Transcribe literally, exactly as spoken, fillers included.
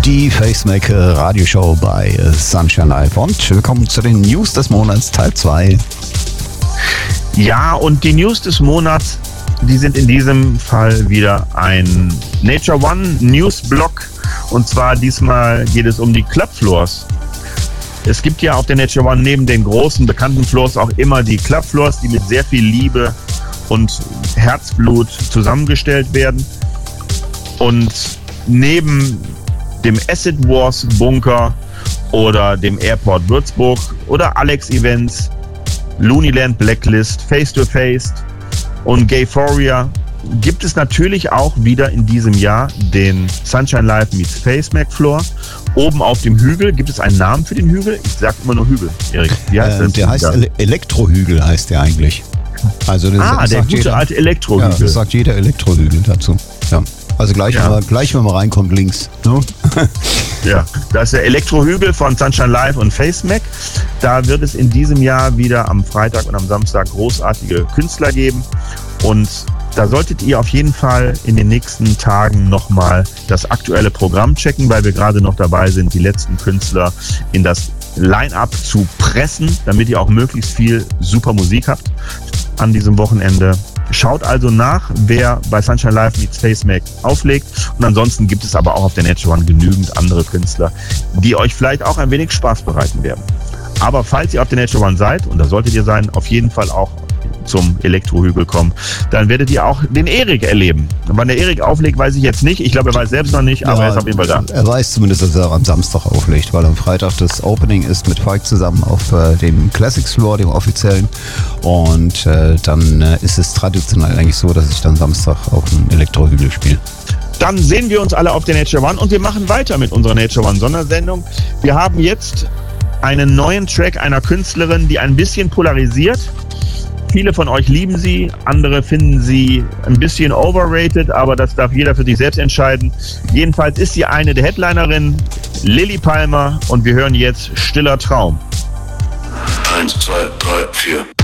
Die Facemaker Radioshow bei Sunshine Live und willkommen zu den News des Monats Teil zwei. Ja, und die News des Monats, die sind in diesem Fall wieder ein Nature One News Blog, und zwar diesmal geht es um die Clubfloors. Es gibt ja auf der Nature One neben den großen bekannten Floors auch immer die Clubfloors, die mit sehr viel Liebe und Herzblut zusammengestellt werden. Und neben dem Acid Wars Bunker oder dem Airport Würzburg oder Alex Events, Looneyland Blacklist, Face to Face und Gayphoria gibt es natürlich auch wieder in diesem Jahr den Sunshine Live meets Facemac Floor. Oben auf dem Hügel, gibt es einen Namen für den Hügel? Ich sag immer nur Hügel, Erik. Wie heißt äh, das? Der heißt Ele- Elektrohügel, heißt der eigentlich. Also das ah, der gute jeder, alte Elektrohügel. Ja, das sagt jeder Elektrohügel dazu. Ja. Also gleich, ja. wenn man, gleich, wenn man reinkommt, links. Ne? Ja, das ist der Elektrohügel von Sunshine Live und Facemac. Da wird es in diesem Jahr wieder am Freitag und am Samstag großartige Künstler geben. Und da solltet ihr auf jeden Fall in den nächsten Tagen nochmal das aktuelle Programm checken, weil wir gerade noch dabei sind, die letzten Künstler in das Line-Up zu pressen, damit ihr auch möglichst viel super Musik habt an diesem Wochenende. Schaut also nach, wer bei Sunshine Live meets Facemac auflegt. Und ansonsten gibt es aber auch auf der Nature One genügend andere Künstler, die euch vielleicht auch ein wenig Spaß bereiten werden. Aber falls ihr auf der Nature One seid, und da solltet ihr sein, auf jeden Fall auch zum Elektrohügel kommen, dann werdet ihr auch den Erik erleben. Wann der Erik auflegt, weiß ich jetzt nicht. Ich glaube, er weiß selbst noch nicht, aber ja, er ist auf jeden Fall da. Er weiß zumindest, dass er am Samstag auflegt, weil am Freitag das Opening ist mit Falk zusammen auf äh, dem Classics Floor, dem offiziellen. Und äh, dann äh, ist es traditionell eigentlich so, dass ich dann Samstag auf dem Elektrohügel spiele. Dann sehen wir uns alle auf der Nature One und wir machen weiter mit unserer Nature One Sondersendung. Wir haben jetzt einen neuen Track einer Künstlerin, die ein bisschen polarisiert. Viele von euch lieben sie, andere finden sie ein bisschen overrated, aber das darf jeder für sich selbst entscheiden. Jedenfalls ist sie eine der Headlinerinnen, Lilly Palmer, und wir hören jetzt Stiller Traum. Eins, zwei, drei, vier.